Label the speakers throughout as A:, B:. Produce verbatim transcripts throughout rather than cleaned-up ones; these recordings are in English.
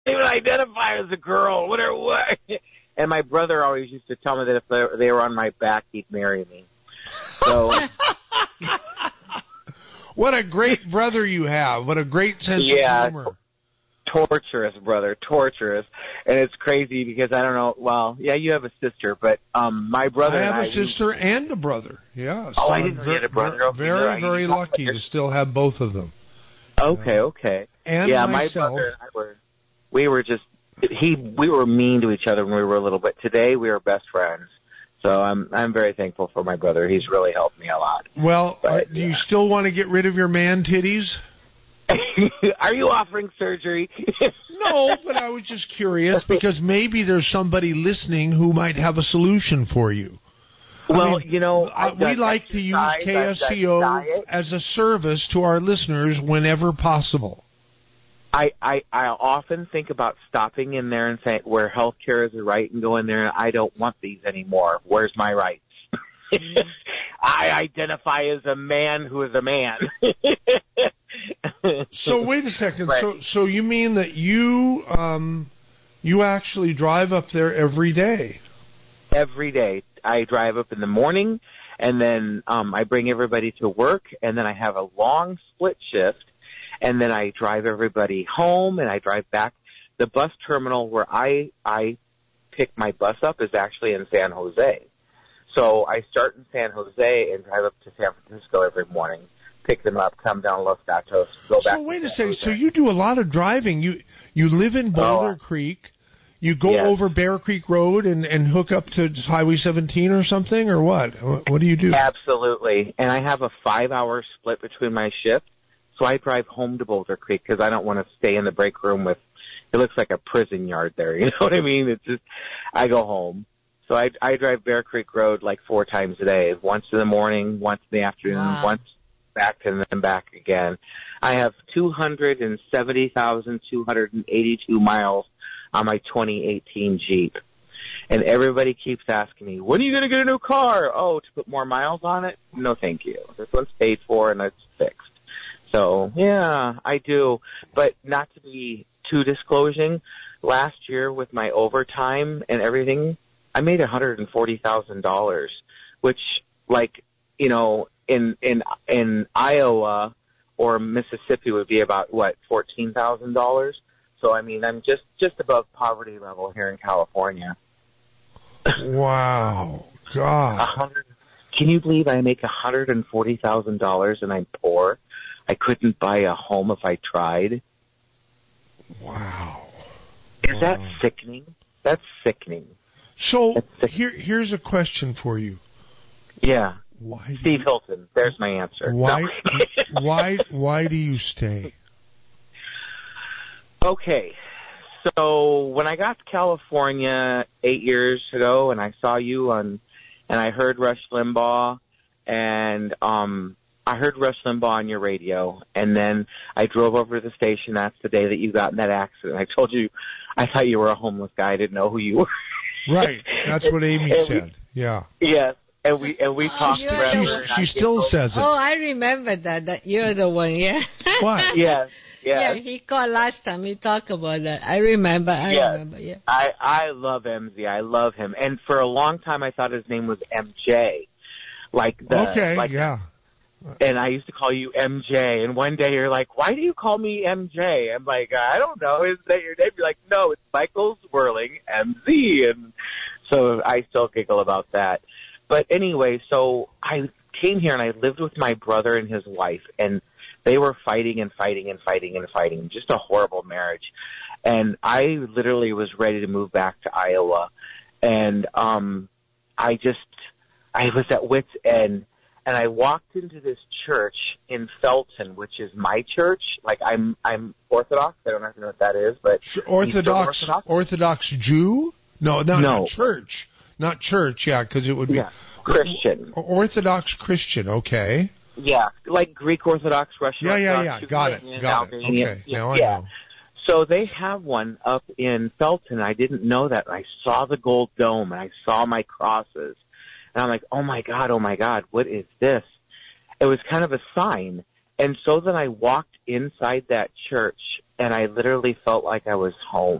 A: even identify as a girl. Whatever. What? And my brother always used to tell me that if they, they were on my back, he'd marry me. So.
B: What a great brother you have. What a great sense
A: yeah,
B: of humor.
A: Torturous, brother. Torturous. And it's crazy because I don't know. Well, yeah, you have a sister, but um, my brother
B: I have
A: and
B: a
A: I,
B: sister
A: we,
B: and a brother. Yeah.
A: Oh,
B: so
A: I didn't know you had a brother. Okay,
B: very,
A: no,
B: very lucky to still have both of them.
A: Okay, okay.
B: And
A: yeah,
B: myself.
A: my brother and I were, we were just, he, we were mean to each other when we were little, but today we are best friends. So I'm I'm very thankful for my brother. He's really helped me a lot.
B: Well,
A: but,
B: uh, do
A: yeah.
B: you still want to get rid of your man titties?
A: Are you offering surgery?
B: No, but I was just curious because maybe there's somebody listening who might have a solution for you.
A: Well,
B: I mean,
A: you know,
B: uh, we like to use K S C O as a service to our listeners whenever possible.
A: I, I, I often think about stopping in there and saying where health care is a right and go in there and I don't want these anymore. Where's my rights? I identify as a man who is a man.
B: So wait a second.
A: Right.
B: So so you mean that you um you actually drive up there every day?
A: Every day. I drive up in the morning and then um I bring everybody to work and then I have a long split shift. And then I drive everybody home, and I drive back. The bus terminal where I I pick my bus up is actually in San Jose. So I start in San Jose and drive up to San Francisco every morning, pick them up, come down Los Gatos, go back.
B: So wait a second. So you do a lot of driving. You you live in Boulder
A: oh,
B: Creek. You go
A: yes.
B: over Bear Creek Road and, and hook up to Highway seventeen or something, or what? What do you do?
A: Absolutely. And I have a five-hour split between my shifts. So I drive home to Boulder Creek because I don't want to stay in the break room with, it looks like a prison yard there. You know what I mean? It's just, I go home. So I, I drive Bear Creek Road like four times a day, once in the morning, once in the afternoon,
C: wow.
A: once back and then back again. I have two hundred seventy thousand two hundred eighty-two miles on my twenty eighteen Jeep. And everybody keeps asking me, when are you going to get a new car? Oh, to put more miles on it? No, thank you. This one's paid for and it's fixed. So, yeah, I do. But not to be too disclosing, last year with my overtime and everything, I made one hundred forty thousand dollars, which, like, you know, in in in Iowa or Mississippi would be about, what, fourteen thousand dollars? So, I mean, I'm just, just above poverty level here in California.
B: Wow. God.
A: one hundred Can you believe I make one hundred forty thousand dollars and I'm poor? I couldn't buy a home if I tried.
B: Wow.
A: Is
B: wow.
A: that sickening? That's sickening.
B: So
A: That's sickening.
B: here, here's a question for you.
A: Yeah.
B: Why?
A: Steve
B: you,
A: Hilton. There's my answer.
B: Why?
A: No.
B: why? Why do you stay?
A: Okay. So when I got to California eight years ago, and I saw you on, and I heard Rush Limbaugh, and um. I heard Rush Limbaugh on your radio, and then I drove over to the station. That's the day that you got in that accident. I told you I thought you were a homeless guy. I didn't know who you were.
B: Right. That's what Amy
A: and
B: said.
A: We,
B: yeah.
A: Yes. And we and we
C: Oh,
A: talked
C: you're
A: forever.
C: the
A: and
B: She
A: I
B: still
A: told,
B: says it.
C: Oh, I remember that. That you're the one, yeah.
B: What?
A: Yes.
C: Yeah,
A: Yes.
C: he called last time. He talked about that. I remember. I
A: Yes.
C: remember. Yeah.
A: I I love M Z. I love him. And for a long time, I thought his name was M J. Like the.
B: Okay.
A: Like,
B: yeah.
A: And I used to call you M J. And one day you're like, why do you call me M J? I'm like, I don't know. Isn't that your name? You're like, no, it's Michael Swirling M Z. And so I still giggle about that. But anyway, so I came here and I lived with my brother and his wife. And they were fighting and fighting and fighting and fighting. Just a horrible marriage. And I literally was ready to move back to Iowa. And um I just, I was at wit's end. And I walked into this church in Felton, which is my church. Like, I'm I'm Orthodox. I don't know if you know what that is, but
B: Orthodox
A: Orthodox?
B: Orthodox Jew? No, not
A: No.
B: church. Not church, yeah, because it would be
A: yeah, Christian.
B: Orthodox Christian, okay.
A: Yeah, like Greek Orthodox, Russian
B: Yeah, yeah,
A: Orthodox.
B: yeah. Got it.
A: Ukrainian,
B: Got it.
A: Albanian.
B: Okay. Now I
A: yeah.
B: know.
A: So they have one up in Felton. I didn't know that. I saw the gold dome, and I saw my crosses. And I'm like, oh, my God, oh, my God, what is this? It was kind of a sign. And so then I walked inside that church, and I literally felt like I was home.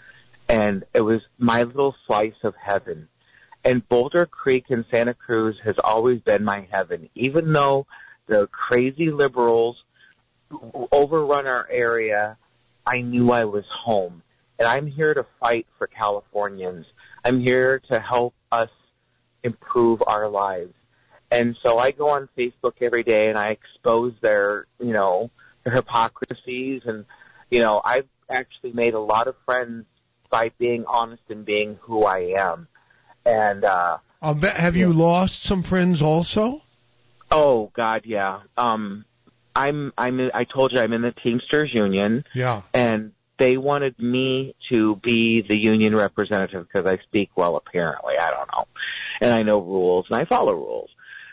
A: And it was my little slice of heaven. And Boulder Creek in Santa Cruz has always been my heaven, even though the crazy liberals overrun our area. I knew I was home. And I'm here to fight for Californians. I'm here to help us improve our lives. And so I go on Facebook every day and I expose their, you know, their hypocrisies. And, you know, I've actually made a lot of friends by being honest and being who I am. And, uh,
B: I'll bet, have you
A: yeah.
B: lost some friends also?
A: Oh God, yeah. Um, I'm, I'm, I told you I'm in the Teamsters Union.
B: Yeah.
A: And they wanted me to be the union representative because I speak well, apparently. I don't know. And I know rules and I follow rules.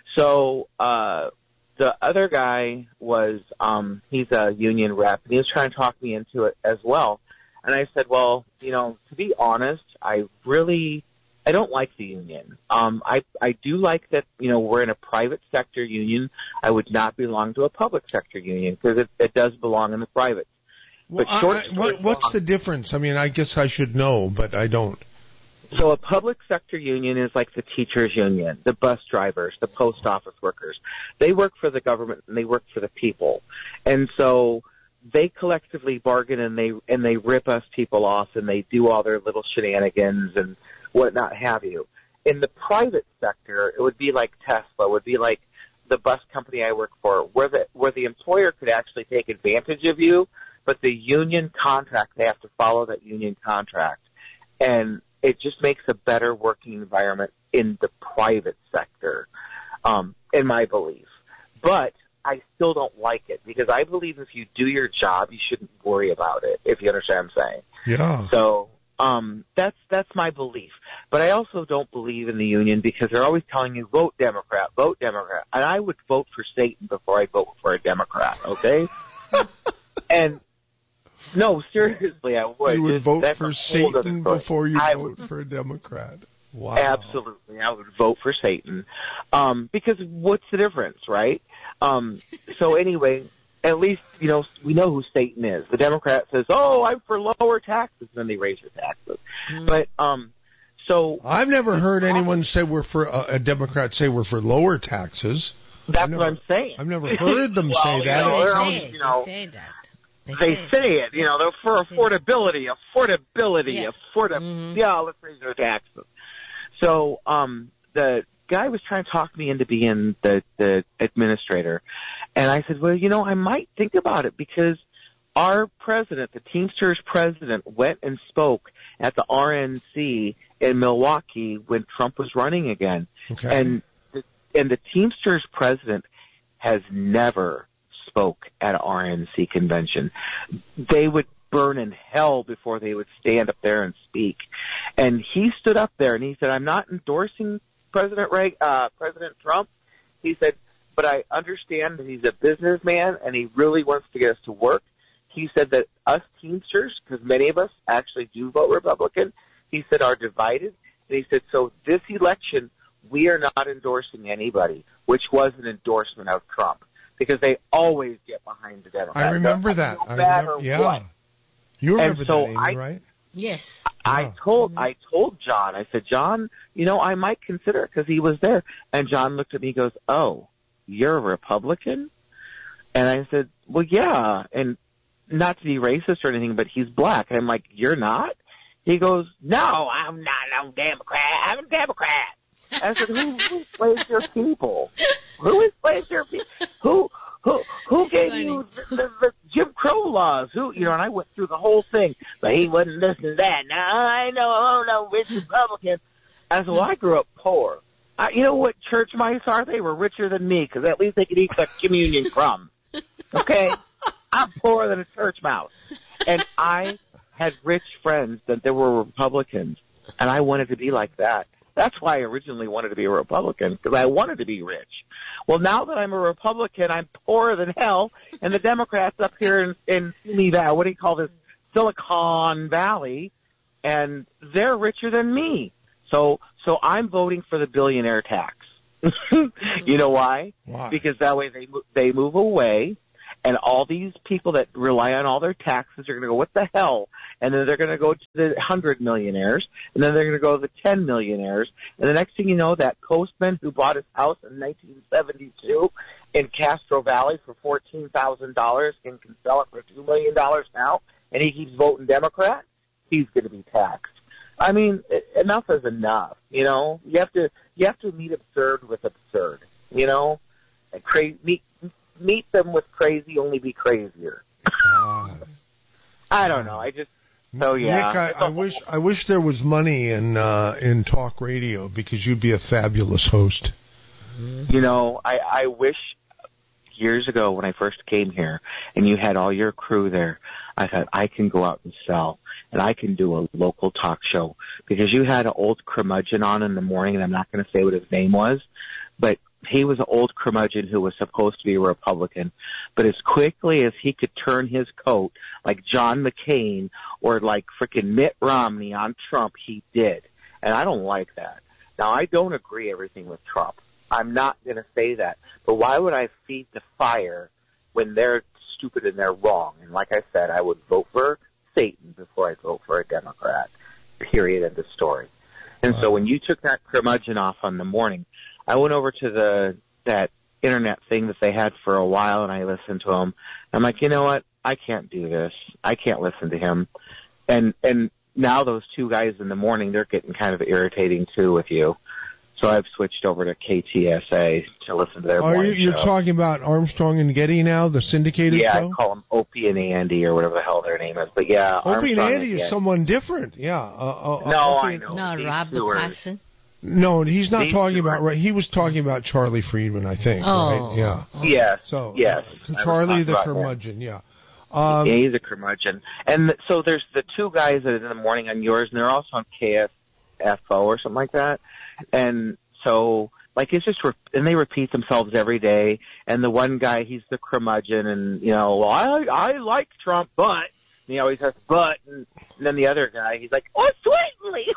A: So, uh, the other guy was, um, he's a union rep and he was trying to talk me into it as well. And I said, well, you know, to be honest, I really, I don't like the union. Um, I, I do like that, you know, we're in a private sector union. I would not belong to a public sector union because it, it does belong in the private.
B: Well,
A: But short
B: I, I, what, what's the difference? I mean, I guess I should know, but I don't.
A: So a public sector union is like the teachers union, the bus drivers, the post office workers. They work for the government and they work for the people. And so they collectively bargain and they and they rip us people off and they do all their little shenanigans and whatnot have you. In the private sector, it would be like Tesla, it would be like the bus company I work for, where the where the employer could actually take advantage of you, but the union contract, they have to follow that union contract. And it just makes a better working environment in the private sector, um, in my belief. But I still don't like it because I believe if you do your job, you shouldn't worry about it, if you understand what I'm saying.
B: Yeah.
A: So um, that's that's my belief. But I also don't believe in the union because they're always telling you, vote Democrat, vote Democrat. And I would vote for Satan before I vote for a Democrat, okay? And no, seriously, I would.
B: You would
A: Just,
B: vote for Satan before you
A: I
B: vote
A: would.
B: for a Democrat. Wow.
A: Absolutely, I would vote for Satan. Um, because what's the difference, right? Um, so anyway, at least, you know, we know who Satan is. The Democrat says, oh, I'm for lower taxes, and then they raise your taxes. Mm. But, um, so.
B: I've never heard anyone say we're for, uh, a Democrat say we're for lower taxes.
A: That's
B: never,
A: what I'm saying.
B: I've never heard them
A: well,
B: say that.
A: You know,
C: they,
A: always,
C: say,
A: you know,
C: they say that. They,
A: they
C: say,
A: say it, you know, they're for affordability, affordability,
C: yeah.
A: affordability.
C: Mm-hmm.
A: Yeah, let's raise their taxes. So, um, the guy was trying to talk me into being the, the administrator. And I said, well, you know, I might think about it because our president, the Teamsters president, went and spoke at the R N C in Milwaukee when Trump was running again.
B: Okay.
A: And the, and the Teamsters president has never spoke at an R N C convention. They would burn in hell before they would stand up there and speak. And he stood up there and he said, I'm not endorsing President Reagan, uh, President Trump. He said, but I understand that he's a businessman and he really wants to get us to work. He said that us Teamsters, because many of us actually do vote Republican, he said are divided. And he said, so this election, we are not endorsing anybody, which was an endorsement of Trump. Because they always get behind the Democrats.
B: I remember
A: so,
B: that.
A: No
B: I
A: matter
B: remember, yeah.
A: what.
B: You remember
A: and so
B: that, Amy,
A: I,
B: right?
C: Yes.
A: I
B: Yeah.
A: told I told John. I said, John, you know, I might consider it because he was there. And John looked at me and goes, oh, you're a Republican? And I said, well, yeah. And not to be racist or anything, but he's black. And I'm like, you're not? He goes, no, I'm not. I'm a Democrat. I'm a Democrat. I said, who, who enslaved your people? Who enslaved your people? Who who who
C: It's
A: gave
C: funny.
A: you the, the, the Jim Crow laws? Who you know? And I went through the whole thing, but he wasn't listening to that. Now I know, oh no, rich Republican. I said, well, I grew up poor. I, you know what church mice are? They were richer than me because at least they could eat the communion crumbs. Okay, I'm poorer than a church mouse, and I had rich friends that they were Republicans, and I wanted to be like that. That's why I originally wanted to be a Republican, because I wanted to be rich. Well, now that I'm a Republican, I'm poorer than hell, and the Democrats up here in, in Simi Valley, what do you call this, Silicon Valley, and they're richer than me. So, so I'm voting for the billionaire tax. You know why?
B: Why?
A: Because that way they they move away, And all these people that rely on all their taxes are going to go, what the hell? And then they're going to go to the one hundred millionaires, and then they're going to go to the ten millionaires. And the next thing you know, that postman who bought his house in nineteen seventy-two in Castro Valley for fourteen thousand dollars and can sell it for two million dollars now, and he keeps voting Democrat, he's going to be taxed. I mean, enough is enough, you know? You have to you have to meet absurd with absurd, you know? And cra- meet, meet them with crazy, only be crazier.
B: God.
A: I don't know. I just, so yeah.
B: Nick, I, I wish I wish there was money in uh, in talk radio because you'd be a fabulous host.
A: You know, I, I wish years ago when I first came here and you had all your crew there, I thought I can go out and sell and I can do a local talk show because you had an old curmudgeon on in the morning, and I'm not going to say what his name was, but he was an old curmudgeon who was supposed to be a Republican. But as quickly as he could turn his coat like John McCain or like frickin' Mitt Romney on Trump, he did. And I don't like that. Now, I don't agree everything with Trump. I'm not going to say that. But why would I feed the fire when they're stupid and they're wrong? And like I said, I would vote for Satan before I vote for a Democrat, period, end of story. And wow. So when you took that curmudgeon off on the morning, I went over to the that internet thing that they had for a while, and I listened to him. I'm like, you know what? I can't do this. I can't listen to him. And and now those two guys in the morning, they're getting kind of irritating, too, with you. So I've switched over to K T S A to listen to their
B: Are
A: morning
B: you, you're
A: show.
B: talking about Armstrong and Getty now, the syndicated
A: yeah,
B: show?
A: Yeah, I call them Opie and Andy or whatever the hell their name is. But yeah,
B: Opie
A: Armstrong
B: and Andy
A: and
B: is someone different. Yeah. Uh, uh,
A: no,
B: Opie
A: I
B: and,
A: know.
C: No,
A: These
C: Rob
A: two are-
C: McClasson.
B: No, he's not
A: These
B: talking
A: two
B: about,
A: are-
B: right, he was talking about Charlie Friedman, I think,
C: Oh.
B: right? Yeah.
A: Yes,
B: So,
A: yes.
B: uh,
A: I was
B: Charlie
A: talking
B: the
A: about him.
B: curmudgeon, yeah. Um,
A: Yeah, he's a curmudgeon. And th- so there's the two guys that are in the morning on yours, and they're also on K S F O or something like that. And so, like, it's just, re- and they repeat themselves every day. And the one guy, he's the curmudgeon, and, you know, well, I, I like Trump, but, and he always has but, and, and then the other guy, he's like, oh, sweetly,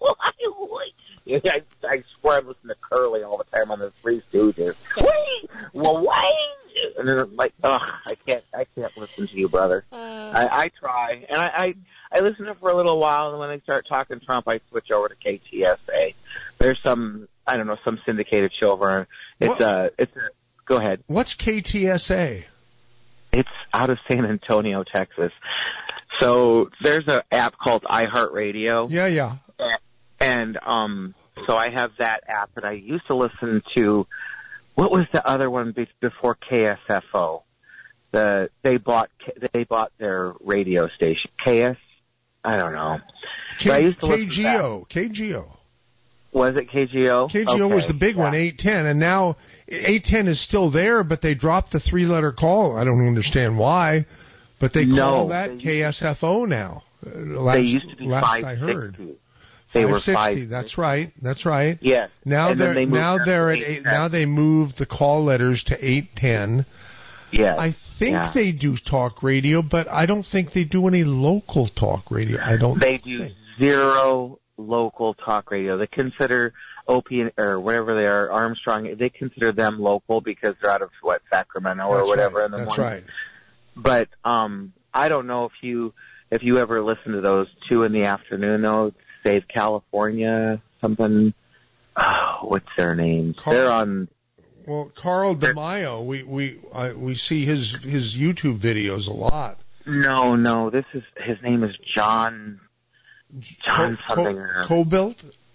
A: I, I swear I'm listening to Curly all the time on the Three Stooges. Wait, well, wait. And then I'm like, ugh, I can't, I can't listen to you, brother.
C: Uh,
A: I, I try, and I, I, I listen to it for a little while, and when they start talking Trump, I switch over to K T S A. There's some, I don't know, some syndicated show over. It's
B: What?
A: a, it's a. Go ahead.
B: what's K T S A?
A: It's out of San Antonio, Texas. So there's an app called iHeartRadio.
B: Yeah, yeah.
A: And um, so I have that app, and I used to listen to, what was the other one be- before K S F O? The they bought they bought their radio station. K S, I don't know.
B: K-
A: But I used to listen
B: K
A: to
B: G O. K G O.
A: Was it K G O?
B: K G O
A: okay.
B: was the big
A: yeah.
B: one, eight ten, and now eight ten is still there, but they dropped the three-letter call. I don't understand why, but they call
A: No,
B: that
A: they-
B: K S F O now. Uh, last,
A: They used to be
B: last
A: five
B: I heard.
A: sixty. They were
B: five sixty.
A: five.
B: That's right. That's right.
A: Yes.
B: Now
A: And then
B: they're
A: they moved
B: now
A: them
B: they're
A: to
B: at eight,
A: eight ten.
B: now they moved the call letters to eight ten.
A: Yes.
B: I think
A: yeah.
B: they do talk radio, but I don't think they do any local talk radio. I don't.
A: They do
B: think.
A: zero local talk radio. They consider Opie and- or whatever they are, Armstrong. They consider them local because they're out of what Sacramento or
B: That's
A: whatever
B: right.
A: in the
B: That's
A: morning.
B: right.
A: But um, I don't know if you if you ever listen to those two in the afternoon though. Save California, something. Oh, what's their names?
B: Carl-
A: They're on.
B: Well, Carl DeMaio, we we I, we see his his YouTube videos a lot.
A: No, no. This is his name is John. John
B: Co-
A: something.
B: Co- Cobuilt?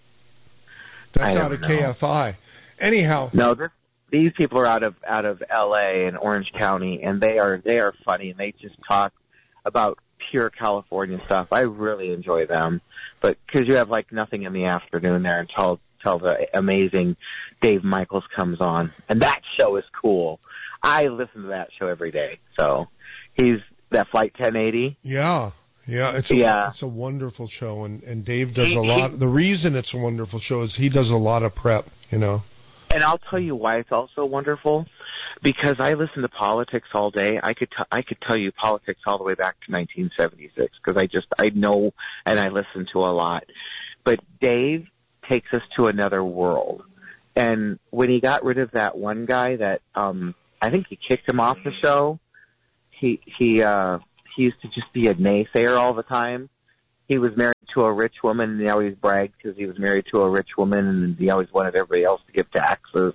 B: That's
A: I
B: out
A: don't
B: of K F I. Anyhow,
A: No, this, these people are out of out of L A and Orange County, and they are they are funny, and they just talk about pure California stuff. I really enjoy them, but because you have like nothing in the afternoon there until until the amazing Dave Michaels comes on, and that show is cool. I listen to that show every day. So he's that Flight ten eighty.
B: yeah. Yeah, it's a,
A: Yeah.
B: it's a wonderful show, and, and Dave does
A: He-
B: a lot.
A: he-
B: The reason it's a wonderful show is he does a lot of prep, you know.
A: And I'll tell you why it's also wonderful, because I listen to politics all day. I could t- I could tell you politics all the way back to nineteen seventy-six because I just I know and I listen to a lot. But Dave takes us to another world. And when he got rid of that one guy that um I think he kicked him off the show, he he uh, he used to just be a naysayer all the time. He was married to a rich woman, and he always bragged because he was married to a rich woman, and he always wanted everybody else to give taxes.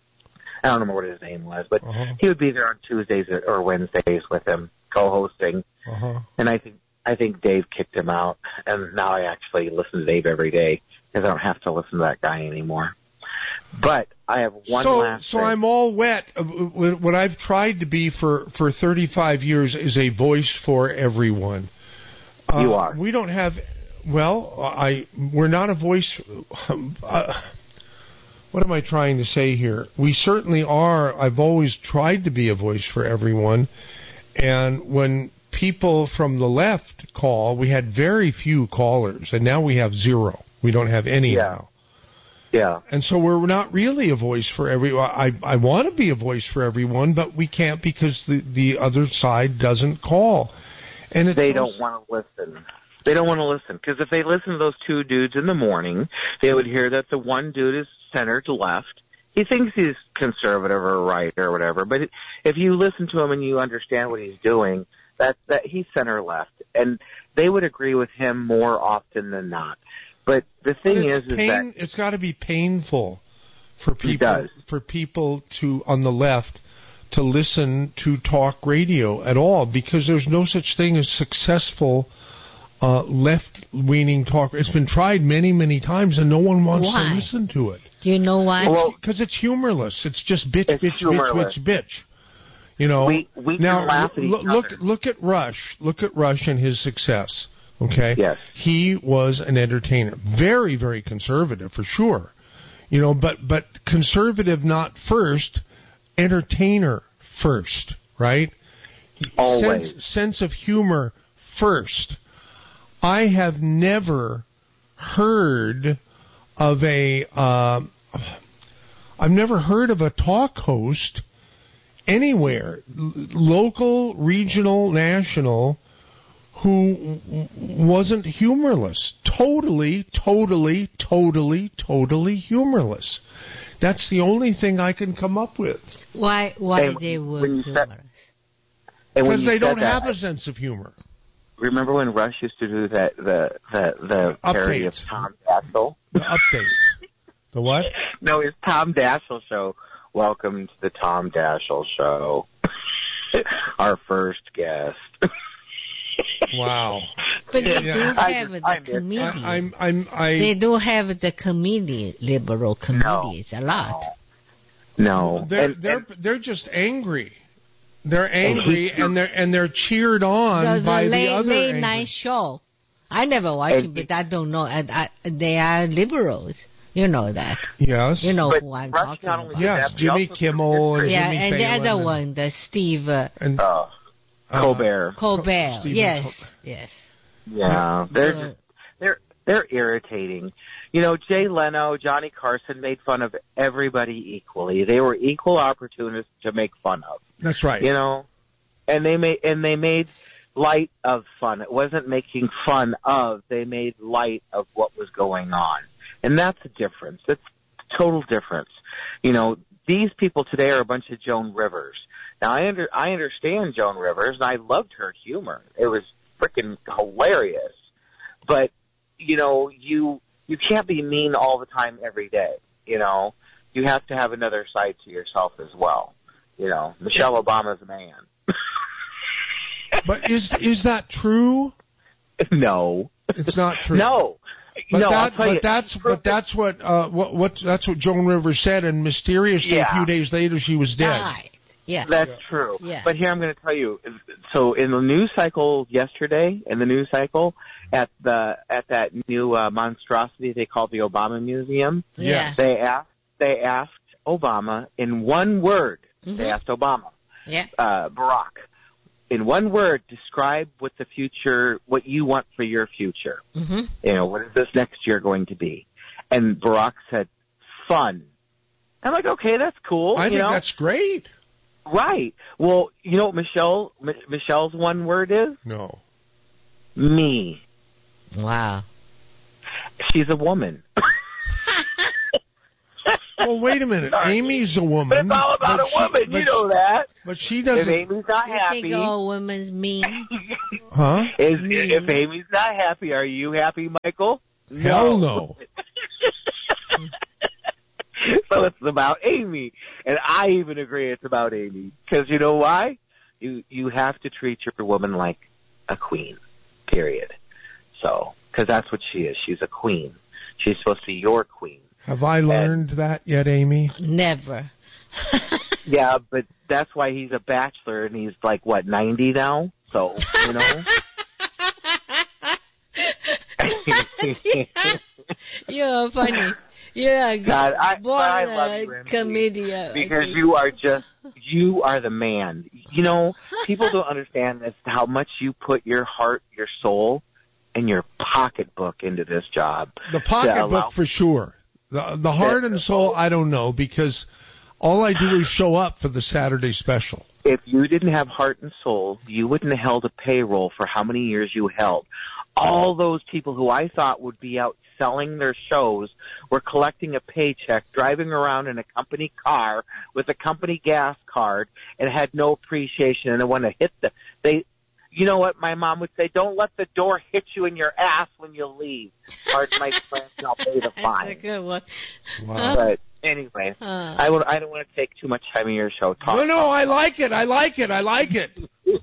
A: I don't remember what his name was, but
B: uh-huh.
A: he would be there on Tuesdays or Wednesdays with him, co-hosting.
B: Uh-huh.
A: And I think I think Dave kicked him out, and now I actually listen to Dave every day because I don't have to listen to that guy anymore. But I have one
B: so,
A: last
B: So
A: thing.
B: I'm all wet. What I've tried to be for, for thirty-five years is a voice for everyone. Uh,
A: you are.
B: We don't have, well, I we're not a voice. Uh, what am I trying to say here? We certainly are. I've always tried to be a voice for everyone. And when people from the left call, we had very few callers, and now we have zero. We don't have any
A: Yeah.
B: now.
A: Yeah.
B: And so we're not really a voice for everyone. I, I want to be a voice for everyone, but we can't because the, the other side doesn't call. And it's
A: They
B: also,
A: don't want to listen. They don't want to listen because if they listen to those two dudes in the morning, they would hear that the one dude is centered left. He thinks he's conservative or right or whatever, but if you listen to him and you understand what he's doing, that that he's center left, and they would agree with him more often than not. But the thing
B: but
A: is,
B: it's
A: is
B: pain,
A: that
B: it's got to be painful for
A: He
B: people
A: does.
B: for people to on the left to listen to talk radio at all, because there's no such thing as successful uh, left-leaning talk. It's been tried many, many times, and no one wants
C: Why?
B: to listen to it.
C: Do you know why?
A: Well,
B: Because it's humorless. It's just bitch,
A: It's
B: bitch,
A: humorless.
B: bitch, bitch, bitch. You know.
A: We- we can
B: now
A: laugh at each
B: look, look,
A: other.
B: look at Rush. Look at Rush and his success. Okay.
A: Yes.
B: He was an entertainer, very, very conservative for sure. You know, but but conservative not first, entertainer first, right?
A: Always.
B: Sense, sense of humor first. I have never heard of a. Uh, I've never heard of a talk host anywhere, l- local, regional, national, who w- wasn't humorless. Totally, totally, totally, totally humorless. That's the only thing I can come up with.
C: Why? Why
A: And
C: they were
A: when you said-
C: humorous?
A: and when
B: Because
A: you
B: they
A: said
B: don't
A: that,
B: have a sense of humor.
A: Remember when Rush used to do that the the the parody of
B: Updates.
A: Tom Daschle?
B: The updates. The what?
A: No, it's Tom Daschle show. Welcome to the Tom Daschle show. Our first guest.
B: Wow.
C: But they
B: Yeah.
C: do
A: I
C: have
A: just-
C: the
A: I miss-
C: comedian.
B: I, I'm, I'm, I.
C: They do have the comedian, liberal comedians a lot.
A: No,
B: They're
A: and,
B: they're
A: and
B: they're just angry. They're angry
A: he-
B: and they're and they're cheered on
C: The, the
B: by
C: late,
B: the other
C: late
B: angry.
C: night show. I never watch
A: And
C: it, but I don't know. I, I, they are liberals. You know that.
B: Yes.
C: You know
A: But
C: who I'm
A: Rush
C: talking
A: not only
C: about.
A: did
B: Yes,
A: that, but
B: Jimmy
A: he also
B: Kimmel and
A: did
C: Yeah,
B: Jimmy
C: and the
B: Fallon
C: other
B: and-
C: one, the Steve uh,
B: and
A: uh,
B: uh,
A: Colbert.
C: Colbert.
B: Stephen
C: Yes,
B: Colbert.
C: yes.
A: Yeah, they're
C: Uh,
A: just, they're they're irritating. You know, Jay Leno, Johnny Carson made fun of everybody equally. They were equal opportunists to make fun of.
B: That's right.
A: You know, and they made and they made light of fun. It wasn't making fun of. They made light of what was going on, and that's a difference. That's a total difference. You know, these people today are a bunch of Joan Rivers. Now, I under I understand Joan Rivers, and I loved her humor. It was freaking hilarious. But you know, you you can't be mean all the time every day. You know, you have to have another side to yourself as well. You know, Michelle Obama's a man.
B: But is is that true?
A: No,
B: It's not true.
A: no,
B: But,
A: no. I'll
B: that,
A: tell
B: but
A: you,
B: that's
A: it's
B: but
A: perfect.
B: that's what uh what what that's what Joan Rivers said, and mysteriously
A: Yeah.
B: a few days later she was dead.
C: Died. Yeah.
A: That's true.
C: Yeah.
A: But here I'm going to tell you. So in the news cycle yesterday, in the news cycle at the at that new uh, monstrosity they call the Obama Museum,
C: Yeah.
A: they asked they asked Obama in one word.
C: Mhm.
A: They asked Obama,
C: Yeah.
A: uh, Barack, in one word, describe what the future, what you want for your future.
C: Mhm.
A: You know, what is this next year going to be? And Barack said, fun. I'm like, okay, that's cool.
B: I
A: you
B: think
A: know?
B: that's great.
A: Right. Well, you know what Michelle M- Michelle's one word is?
B: No.
A: Me.
C: Wow.
A: She's a woman.
B: Well, wait a minute.
A: Sorry.
B: Amy's a woman.
A: But it's all about
B: but
A: a
B: she-
A: woman.
B: but
A: You know that.
B: But she
A: If
B: doesn't.
A: Amy's not
C: You
A: happy,
C: think all women's mean?
B: Huh?
A: is,
C: mean?
A: if Amy's not happy, are you happy, Michael?
B: Hell no.
A: So it's about Amy, and I even agree it's about Amy, because you know why? You you have to treat your woman like a queen. Period. So, because that's what she is. She's a queen. She's supposed to be your queen.
B: Have I learned that yet, Amy?
C: Never.
A: Yeah, but that's why he's a bachelor, and he's like, what, ninety now? So, you know?
C: You're funny. You're a
A: God, I, but
C: born
A: I love
C: uh,
A: you, M C,
C: comedian.
A: because
C: Okay.
A: you are just, you are the man. You know, people don't understand this, how much you put your heart, your soul, and your pocketbook into this job.
B: The
A: To
B: pocketbook
A: allow-
B: for sure. The the heart and soul, I don't know, because all I do is show up for the Saturday special.
A: If you didn't have heart and soul, you wouldn't have held a payroll for how many years you held. All those people who I thought would be out selling their shows were collecting a paycheck, driving around in a company car with a company gas card, and had no appreciation. And they want to hit the they. You know what my mom would say? Don't let the door hit you in your ass when you leave. Pardon my French, I'll pay the
C: That's a
A: fine.
C: good one.
B: Wow.
A: But anyway,
C: Uh,
A: I would. I don't want to take too much time in your show. Talk.
B: No, no, I like it. I like it. I like it.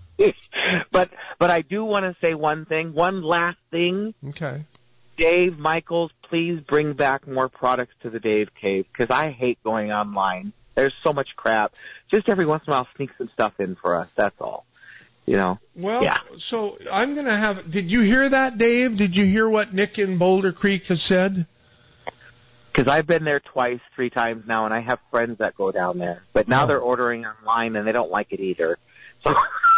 A: but but I do want to say one thing, one last thing.
B: Okay.
A: Dave Michaels, please bring back more products to the Dave Cave, because I hate going online. There's so much crap. Just every once in a while, sneak some stuff in for us. That's all. You know.
B: Well,
A: Yeah.
B: so I'm going to have. Did you hear that, Dave? Did you hear what Nick in Boulder Creek has said?
A: Because I've been there twice, three times now, and I have friends that go down there. But now
B: Oh.
A: they're ordering online, and they don't like it either. So,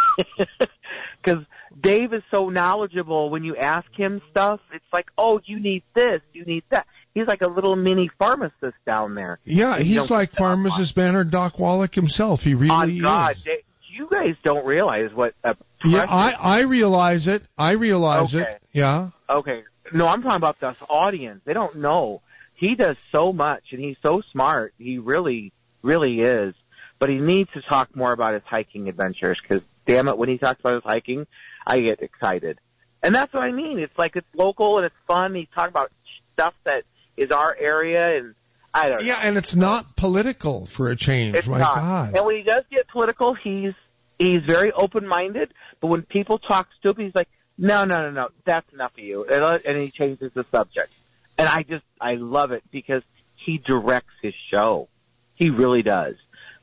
A: because Dave is so knowledgeable, when you ask him stuff, it's like, oh, you need this, you need that. He's like a little mini pharmacist down there.
B: Yeah,
A: And you
B: he's
A: don't
B: like
A: get that online.
B: pharmacist Banner Doc Wallach himself. He really
A: On God,
B: is.
A: Dave, you guys don't realize what a
B: Yeah,
A: precious-
B: I, I realize it. I realize
A: Okay.
B: it. Yeah.
A: Okay. No, I'm talking about this audience. They don't know. He does so much, and he's so smart. He really, really is. But he needs to talk more about his hiking adventures, because, damn it, when he talks about his hiking, I get excited. And that's what I mean. It's like it's local and it's fun. He's talking about stuff that is our area, and I don't know.
B: Yeah, and it's not political for a change.
A: It's
B: My
A: not.
B: God.
A: And when he does get political, he's he's very open-minded. But when people talk stupid, he's like, no, no, no, no, that's enough of you. And, uh, and he changes the subject. And I just, I love it because he directs his show. He really does.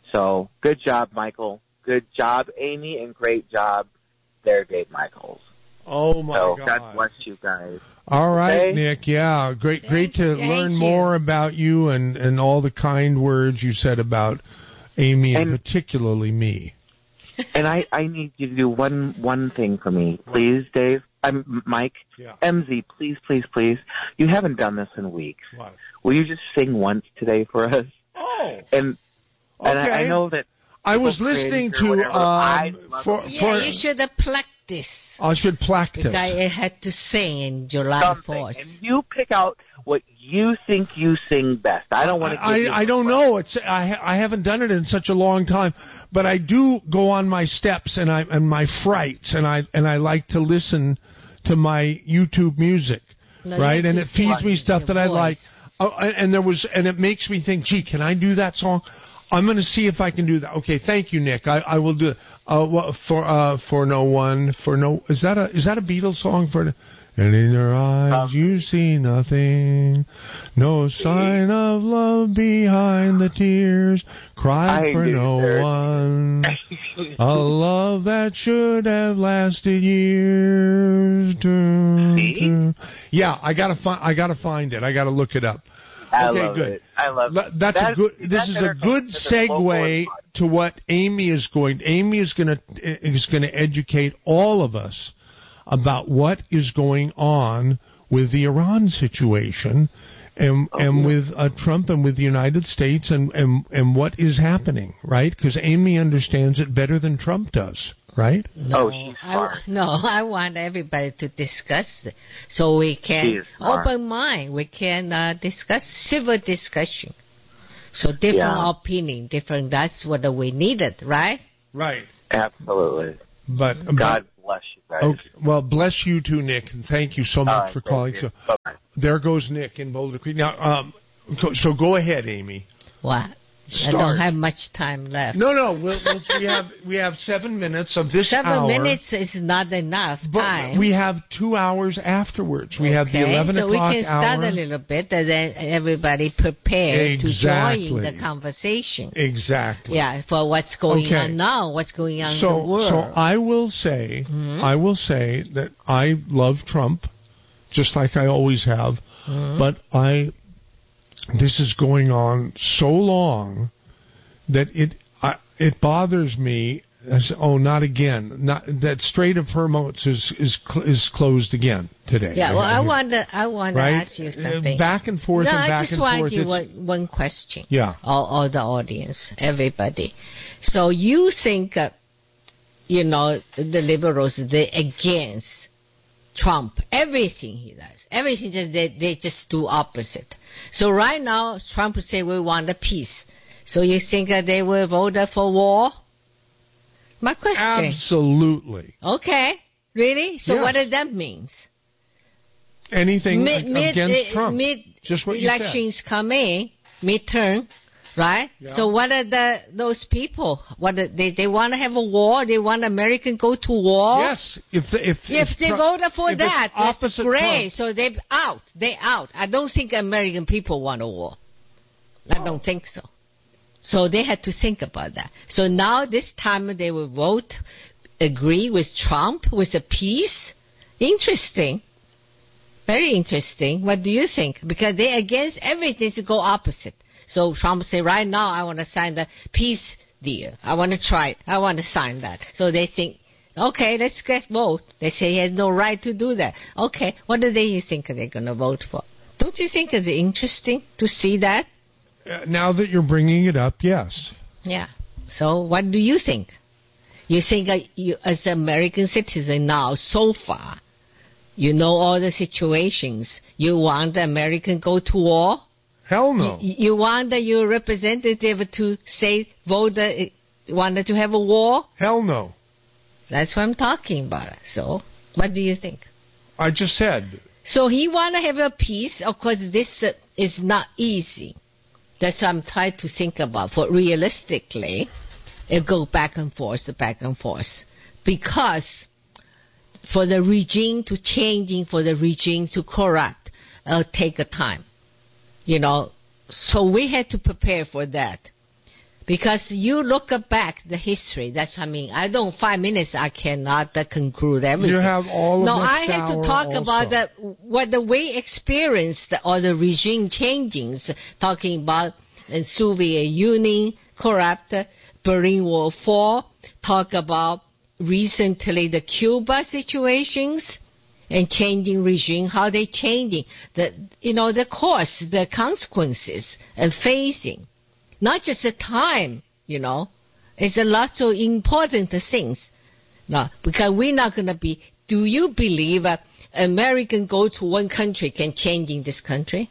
A: So good job, Michael. Good job, Amy, and great job there, Dave Michaels.
B: Oh, my
A: so
B: God.
A: God bless you guys.
B: All right,
A: Okay?
B: Nick. Yeah, great,
C: Thank
B: great to
C: you. Thank
B: learn
C: you.
B: more about you and, and all the kind words you said about Amy and,
A: And-
B: particularly me.
A: And I, I need you to do one one thing for me, please, Dave. I'm Mike.
B: Yeah.
A: M Z, please, please, please. You haven't done this in weeks.
B: What?
A: Will you just sing once today for us?
B: Oh,
A: And and I, I
B: okay.
A: know that
B: I was
A: people
B: listening
A: cringe or
B: to
A: whatever. I
B: um,
A: love
B: for,
A: it.
C: yeah,
B: for
C: you should have practiced.
B: I should practice.
C: Because I had to sing in July
A: something,
C: fourth.
A: and you pick out what you think you sing best. I don't want to.
B: I, I don't know. It's I ha- I haven't done it in such a long time, but I do go on my steps and I and my frights, and I and I like to listen to my YouTube music,
C: No,
B: right?
C: you
B: And
C: have
B: it
C: to
B: feeds
C: sing
B: me stuff
C: your
B: that I like.
C: voice.
B: Oh, and and there was and it makes me think, gee, can I do that song? I'm going to see if I can do that. Okay, thank you, Nick. I, I will do it. Uh, what, for uh for no one for no is that a is that a Beatles song for? And in your eyes
A: Um,
B: you see nothing, no sign of love behind the tears, cry
A: I
B: for
A: knew
B: no
A: there-
B: one, a love that should have lasted years. Dun,
A: See?
B: dun. Yeah, I gotta find. I gotta find it. I gotta look it up.
A: I
B: Okay,
A: love
B: good.
A: it. I love
B: Le-
A: it.
B: That's
A: That-
B: a good. This
A: that's
B: is a
A: entertaining
B: good
A: because it's local and
B: segue
A: fun.
B: to what Amy is going. Amy is going to is going to educate all of us about what is going on with the Iran situation, and
A: Oh,
B: and
A: yeah.
B: with uh, Trump and with the United States, and and and what is happening, right? Because Amy understands it better than Trump does, right?
C: No,
A: Oh, she's
C: I,
A: smart.
C: no, I want everybody to discuss it so we
A: She
C: can
A: is smart.
C: open mind. We can uh, discuss civil discussion. So different
A: Yeah.
C: opinion, different. That's what we needed, right?
B: Right.
A: Absolutely.
B: But, but
A: God bless you guys.
B: okay, well, bless you too, Nick, and thank you so much
A: All right,
B: for
A: thank
B: calling.
A: you.
B: So
A: Bye-bye.
B: there goes Nick in Boulder Creek. Now, um, go- so go ahead, Amy.
C: What? I
B: Start.
C: don't have much time left.
B: No, no, we'll, we'll, we have we have seven minutes of this
C: Seven
B: hour.
C: minutes is not enough
B: But
C: time.
B: we have two hours afterwards. We have the
C: Okay,
B: eleven
C: so we
B: o'clock
C: can start
B: hour.
C: a little bit, and then everybody prepare
B: Exactly.
C: to join the conversation.
B: Exactly.
C: Yeah, for what's going
B: Okay.
C: on now, what's going on
B: So,
C: in the world.
B: so I will say,
C: Mhm.
B: I will say that I love Trump, just like I always have.
C: Mhm.
B: But I, this is going on so long that it I, it bothers me. I say, oh, not again! Not that Strait of Hormuz is is cl- is closed again today.
C: Yeah, well, I
B: hear.
C: want to I want to
B: Right?
C: ask you something.
B: Uh, back and forth
C: no,
B: and
C: I
B: back
C: just
B: and
C: want
B: forth.
C: you
B: It's-
C: one, one question.
B: Yeah.
C: All, all the audience, everybody. So you think, uh, you know, the liberals, they against Trump, everything he does, everything that they, they just do opposite. So right now, Trump say we want a peace. So you think that they will vote for war? My question.
B: Absolutely.
C: Okay. Really? So
B: Yeah.
C: what does that mean?
B: Anything
C: Mid,
B: ag-
C: mid,
B: against
C: uh,
B: Trump.
C: Mid
B: Just what you said.
C: elections coming, midterm, right?
B: Yeah.
C: So what are the those people? What are, they they want to have a war? They want American go to war?
B: Yes. If the, if
C: If they
B: Trump-
C: voted for
B: if it's
C: that, that's
B: opposite
C: great.
B: Trump,
C: So they out. They out. I don't think American people want a war. I don't think so. So they had to think about that. So now this time they will vote, agree with Trump with a peace. Interesting. Very interesting. What do you think? Because they against everything to go opposite. So Trump say, right now I want to sign the peace deal. I want to try it. I want to sign that. So they think, okay, let's get vote. They say he has no right to do that. Okay, what do they think they're going to vote for? Don't you think it's interesting to see that?
B: uh, now that you're bringing it up, yes.
C: Yeah. So what do you think? You think uh, you, as an American citizen now, so far, you know all the situations. You want the American go to war?
B: Hell no.
C: You, you want the, your representative to say, vote, uh, wanted to have a war?
B: Hell no.
C: That's what I'm talking about. So, what do you think?
B: I just said.
C: So he want to have a peace. Of course, this uh, is not easy. That's what I'm trying to think about. For realistically, it go back and forth, back and forth. Because for the regime to changing, for the regime to correct, it'll take a time. You know, so we had to prepare for that. Because you look back the history, that's what I mean. I don't, five minutes I cannot uh, conclude everything.
B: You have all of
C: No,
B: next
C: I have to
B: hour
C: talk
B: also.
C: about the, what the we experienced or the regime changings, talking about the Soviet Union, corrupt, Berlin Wall fall, talk about recently the Cuba situations, and changing regime, how they changing, the, you know, the course, the consequences, and facing. Not just the time, you know. It's a lot of important things. No, because we're not going to be, do you believe uh, American go to one country can change in this country?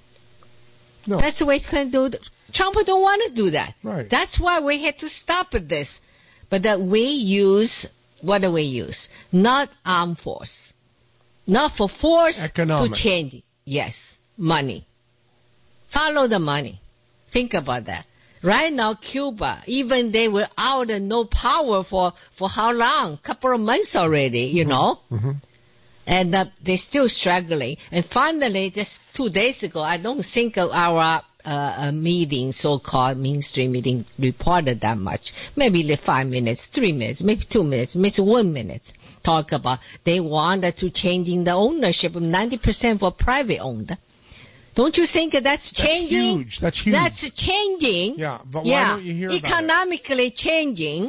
B: No.
C: That's the way it can do. Trump don't want to do that.
B: Right.
C: That's why we had to stop at this. But that we use, what do we use? Not armed force. Not for force
B: Economic.
C: to change. Yes, money. Follow the money. Think about that. Right now, Cuba, even they were out and no power for, for how long? Couple of months already, you know?
B: Mm-hmm.
C: And uh, they're still struggling. And finally, just two days ago, I don't think our uh, uh, meeting, so-called mainstream meeting, reported that much. Maybe like five minutes, three minutes, maybe two minutes, maybe one minute. Talk about they wanted to changing the ownership of ninety percent for private owned. Don't you think that's changing?
B: That's huge. That's huge.
C: That's changing.
B: Yeah, but why
C: yeah.
B: don't you hear about it?
C: Economically changing.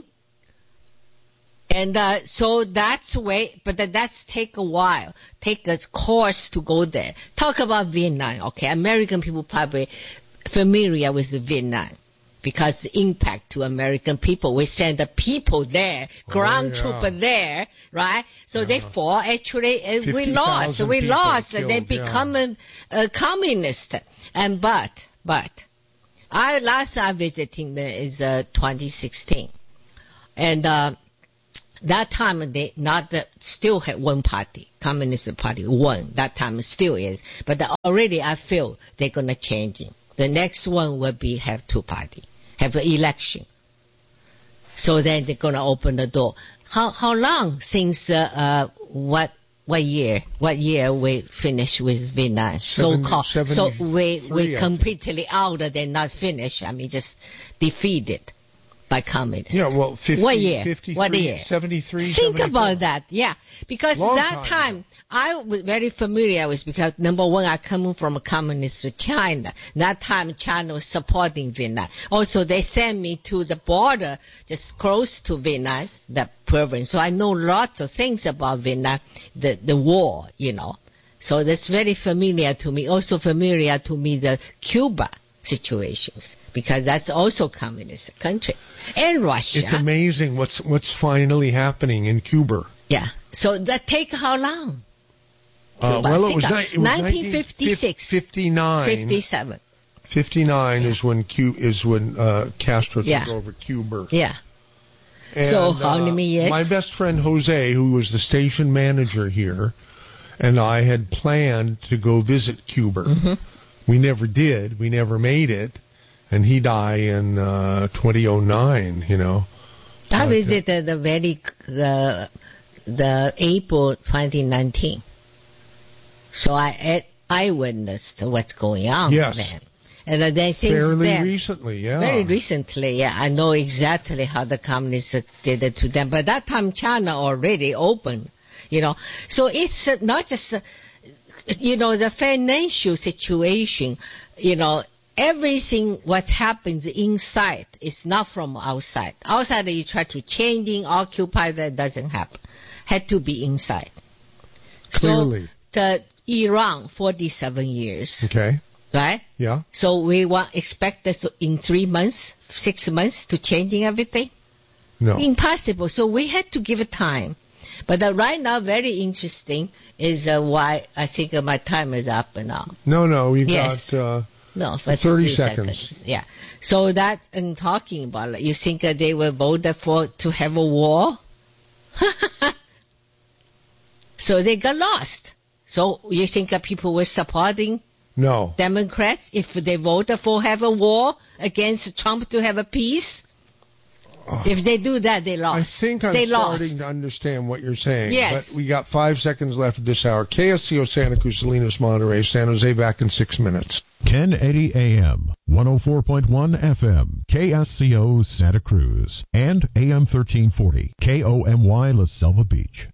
C: And uh, so that's way, but that, that's take a while, take a course to go there. Talk about Vietnam, okay? American people probably familiar with the Vietnam because the impact to American people. We send the people there, ground
B: Oh, yeah.
C: trooper there, right? So
B: Yeah.
C: they fought. Actually, uh, we
B: fifty
C: lost.
B: thousand
C: We
B: people
C: lost.
B: killed,
C: They
B: yeah.
C: become a, a communist. And but but. I last time visiting the, is uh, twenty sixteen, and uh, that time they not the, still had one party, Communist Party one. That time still is, but the, already I feel they're gonna change it. The next one will be have two party, have an election. So then they're gonna open the door. How how long since uh, uh what? What year? What year we finished with Vietnam? So called. So we we completely out. They're not finished. I mean, just defeated by communists.
B: Yeah. Well, fifty,
C: what year? What year?
B: seventy-three.
C: Think about that. Yeah, because
B: Long
C: that
B: time
C: time I was very familiar with, because number one, I come from a communist China. That time China was supporting Vietnam. Also, they sent me to the border just close to Vietnam, the province. So I know lots of things about Vietnam, the the war, you know. So that's very familiar to me. Also familiar to me the Cuba situations, because that's also communist country, and Russia.
B: It's amazing what's what's finally happening in Cuba.
C: Yeah. So that take how long?
B: Uh, well, it was, ni- it was
C: nineteen fifty-six,
B: fifty-nine,
C: fifty-seven.
B: fifty-nine yeah. is when Q is when uh, Castro took
C: yeah.
B: over Cuba.
C: Yeah.
B: And,
C: so how many
B: uh,
C: years?
B: My best friend Jose, who was the station manager here, and I had planned to go visit Cuba.
C: Mm-hmm.
B: We never did. We never made it, and he died in uh, twenty oh nine. You know.
C: I
B: but,
C: visited the very uh, the April twenty nineteen. So I I witnessed what's going on
B: yes.
C: then. And then since
B: fairly
C: then,
B: recently, yeah.
C: Very recently, yeah. I know exactly how the communists did it to them. But that time China already opened, you know. So it's uh, not just, uh, you know, the financial situation, you know, everything what happens inside is not from outside. Outside you try to changing, occupy, that doesn't happen. Had to be inside.
B: Clearly.
C: So the Iran, forty-seven years.
B: Okay.
C: Right?
B: Yeah.
C: So we want expect this in three months, six months to changing everything?
B: No.
C: Impossible. So we had to give it time. But uh, right now, very interesting is uh, why I think uh, my time is up now.
B: No, no, we've
C: yes.
B: got uh,
C: no, for
B: thirty seconds.
C: seconds. Yeah. So that, in talking about it, you think uh, they will vote for to have a war? So they got lost. So you think uh, people were supporting
B: no
C: Democrats if they voted for have a war against Trump to have a peace? Oh. If they do that, they lost.
B: I think I'm
C: they
B: starting
C: lost.
B: to understand what you're saying.
C: Yes.
B: But we got five seconds left of this hour. K S C O Santa Cruz, Salinas, Monterey, San Jose back in six minutes.
D: ten eighty A M, one oh four point one F M, K S C O Santa Cruz, and A M thirteen forty, K O M Y La Selva Beach.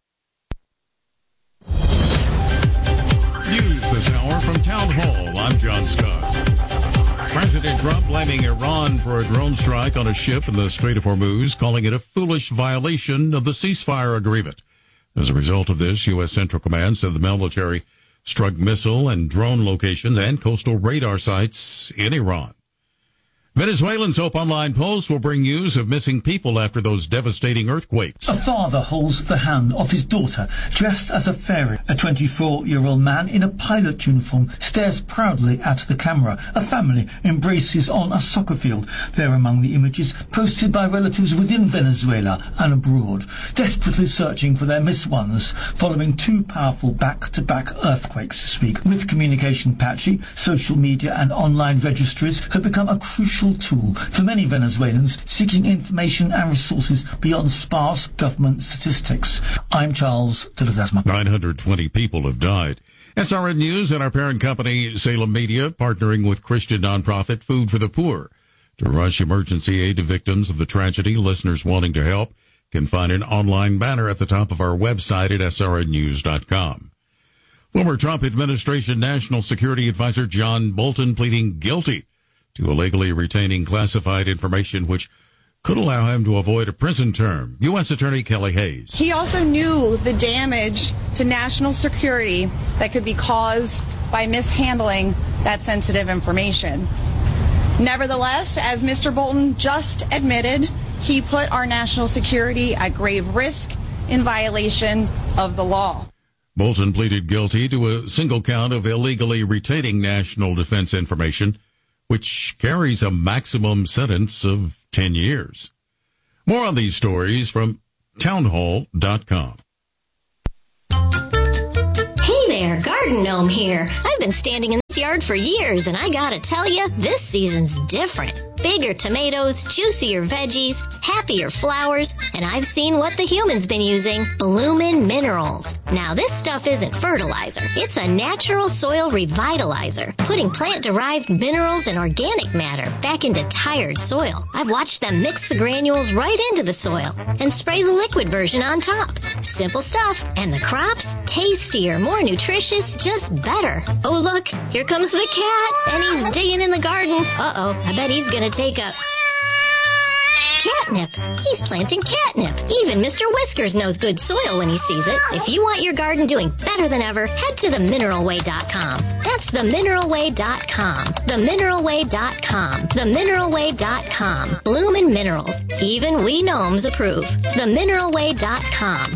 E: News this hour from Town Hall. I'm John Scott. President Trump blaming Iran for a drone strike on a ship in the Strait of Hormuz, calling it a foolish violation of the ceasefire agreement. As a result of this, U S Central Command said the military struck missile and drone locations and coastal radar sites in Iran. Venezuelans hope online posts will bring news of missing people after those devastating earthquakes.
F: A father holds the hand of his daughter, dressed as a fairy. A twenty-four-year-old man in a pilot uniform stares proudly at the camera. A family embraces on a soccer field. They're among the images posted by relatives within Venezuela and abroad, desperately searching for their missed ones, following two powerful back-to-back earthquakes this week. With communication patchy, social media and online registries have become a crucial tool for many Venezuelans seeking information and resources beyond sparse government statistics. I'm Charles de Ledesma.
E: nine hundred twenty people have died. S R N News and our parent company, Salem Media, partnering with Christian nonprofit Food for the Poor to rush emergency aid to victims of the tragedy. Listeners wanting to help can find an online banner at the top of our website at S R N news dot com. Former Trump administration National Security Advisor John Bolton pleading guilty to illegally retaining classified information which could allow him to avoid a prison term. U S Attorney Kelly Hayes.
G: He also knew the damage to national security that could be caused by mishandling that sensitive information. Nevertheless, as Mister Bolton just admitted, he put our national security at grave risk in violation of the law.
E: Bolton pleaded guilty to a single count of illegally retaining national defense information, which carries a maximum sentence of ten years. More on these stories from townhall dot com.
H: Hey there, Garden Gnome here. I've been standing in this yard for years, and I gotta tell you, this season's different. Bigger tomatoes, juicier veggies, happier flowers, and I've seen what the human's been using, Bloomin' Minerals. Now, this stuff isn't fertilizer. It's a natural soil revitalizer, putting plant-derived minerals and organic matter back into tired soil. I've watched them mix the granules right into the soil and spray the liquid version on top. Simple stuff, and the crops, tastier, more nutritious, just better. Oh, look, here comes the cat, and he's digging in the garden. Uh-oh, I bet he's gonna take a... catnip. He's planting catnip. Even Mister Whiskers knows good soil when he sees it. If you want your garden doing better than ever, head to the mineral way dot com. That's the mineral way dot com. the mineral way dot com. the mineral way dot com. Bloomin' Minerals. Even we gnomes approve. the mineral way dot com.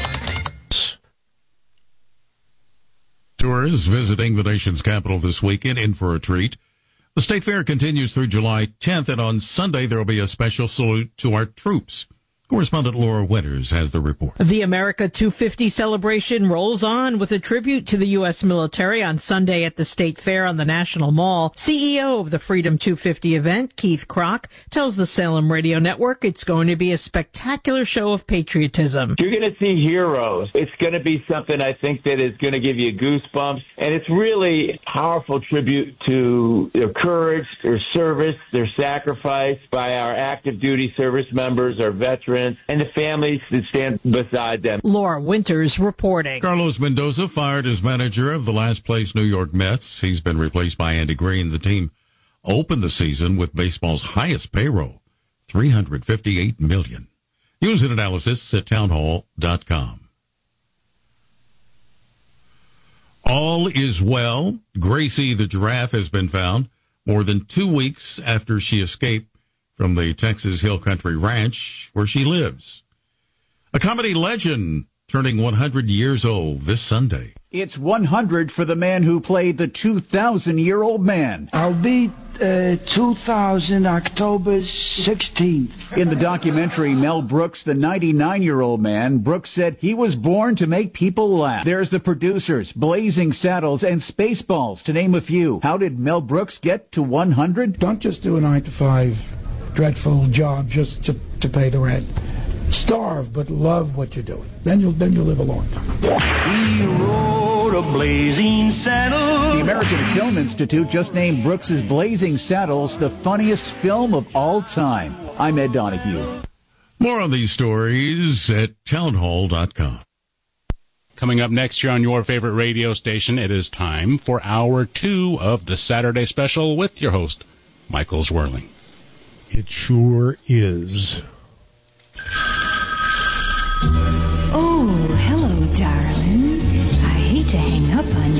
E: Tourists visiting the nation's capital this weekend in for a treat. The State Fair continues through July tenth, and on Sunday there will be a special salute to our troops. Correspondent Laura Winters has the report.
I: The America two fifty celebration rolls on with a tribute to the U S military on Sunday at the State Fair on the National Mall. C E O of the Freedom two fifty event, Keith Kroc, tells the Salem Radio Network it's going to be a spectacular show of patriotism.
J: You're going to see heroes. It's going to be something I think that is going to give you goosebumps, and it's really a powerful tribute to their courage, their service, their sacrifice by our active duty service members, our veterans, and the families that stand beside them.
I: Laura Winters reporting.
E: Carlos Mendoza fired as manager of the last place New York Mets. He's been replaced by Andy Green. The team opened the season with baseball's highest payroll, three hundred fifty-eight million dollars. News and analysis at townhall dot com. All is well. Gracie the giraffe has been found more than two weeks after she escaped from the Texas Hill Country Ranch where she lives. A comedy legend turning one hundred years old this Sunday.
K: It's one hundred for the man who played the two thousand year old man.
L: I'll be uh, two thousand, October sixteenth.
K: In the documentary Mel Brooks, the ninety-nine year old man, Brooks said he was born to make people laugh. There's the producers, Blazing Saddles, and Spaceballs, to name a few. How did Mel Brooks get to one hundred?
L: Don't just do a nine to five dreadful job just to, to pay the rent. Starve, but love what you're doing. Then you'll then you'll live a long time.
F: He rode a blazing saddle.
K: The American Film Institute just named Brooks's Blazing Saddles the funniest film of all time. I'm Ed Donahue.
E: More on these stories at townhall dot com.
M: Coming up next year on your favorite radio station, it is time for hour two of the Saturday Special with your host, Michael Zwirling.
B: It sure is.
N: Oh, hello, darling. I hate to hang up on you.